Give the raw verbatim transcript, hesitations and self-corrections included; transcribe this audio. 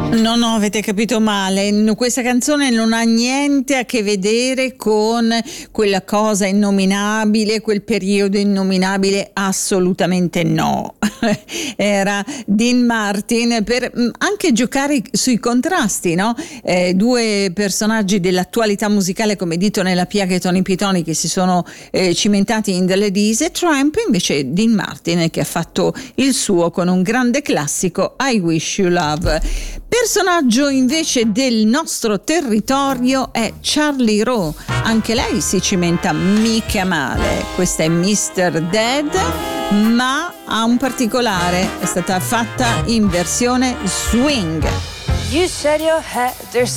No, no, avete capito male. Questa canzone non ha niente a che vedere con quella cosa innominabile, quel periodo innominabile, assolutamente no. Era Dean Martin per anche giocare sui contrasti, no? Eh, due personaggi dell'attualità musicale come Dito nella piaga e Tony Pitoni che si sono eh, cimentati in The Ladies, e Tramp invece Dean Martin che ha fatto il suo con un grande classico, I Wish You Love. Personaggio invece del nostro territorio è Charlie Rowe, anche lei si cimenta mica male. Questa è mister Dead, ma ha un particolare, è stata fatta in versione swing. You said your hat, there's